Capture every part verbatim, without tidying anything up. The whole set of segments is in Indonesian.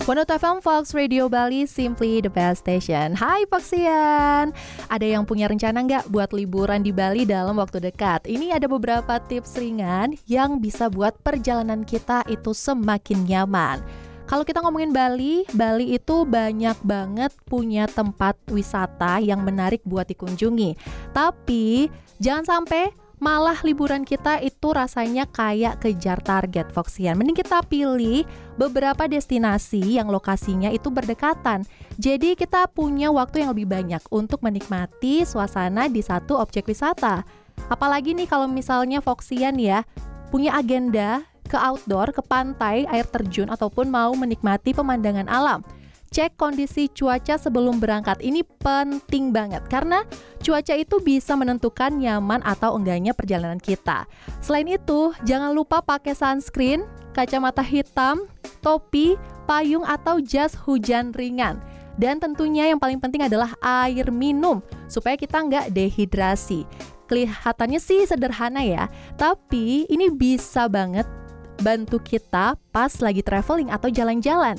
seratus F M Fox Radio Bali, simply the best station. Hai Foxian, ada yang punya rencana nggak buat liburan di Bali dalam waktu dekat? Ini ada beberapa tips ringan yang bisa buat perjalanan kita itu semakin nyaman. Kalau kita ngomongin Bali, Bali itu banyak banget punya tempat wisata yang menarik buat dikunjungi. Tapi jangan sampai malah liburan kita itu rasanya kayak kejar target, Foxian. Mending kita pilih beberapa destinasi yang lokasinya itu berdekatan. Jadi kita punya waktu yang lebih banyak untuk menikmati suasana di satu objek wisata. Apalagi nih kalau misalnya Foxian ya punya agenda ke outdoor, ke pantai, air terjun, ataupun mau menikmati pemandangan alam. Cek kondisi cuaca sebelum berangkat. Ini penting banget karena cuaca itu bisa menentukan nyaman atau enggaknya perjalanan kita. Selain itu, jangan lupa pakai sunscreen, kacamata hitam, topi, payung atau jas hujan ringan. Dan tentunya yang paling penting adalah air minum supaya kita nggak dehidrasi. Kelihatannya sih sederhana ya, tapi ini bisa banget bantu kita pas lagi traveling atau jalan-jalan.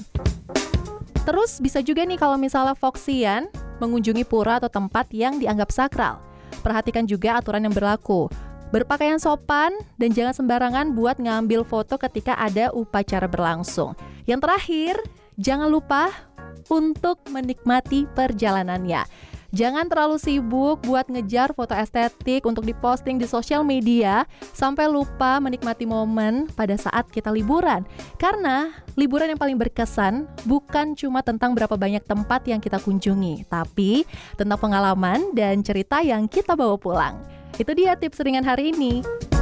Terus bisa juga nih kalau misalnya Foxian mengunjungi pura atau tempat yang dianggap sakral. Perhatikan juga aturan yang berlaku. Berpakaian sopan dan jangan sembarangan buat ngambil foto ketika ada upacara berlangsung. Yang terakhir, jangan lupa untuk menikmati perjalanannya. Jangan terlalu sibuk buat ngejar foto estetik untuk diposting di sosial media sampai lupa menikmati momen pada saat kita liburan. Karena liburan yang paling berkesan bukan cuma tentang berapa banyak tempat yang kita kunjungi, tapi tentang pengalaman dan cerita yang kita bawa pulang. Itu dia tips ringan hari ini.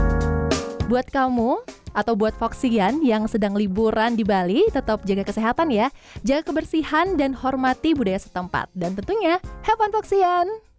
Buat kamu atau buat Foxian yang sedang liburan di Bali, tetap jaga kesehatan ya, jaga kebersihan dan hormati budaya setempat. Dan tentunya, have fun Foxian!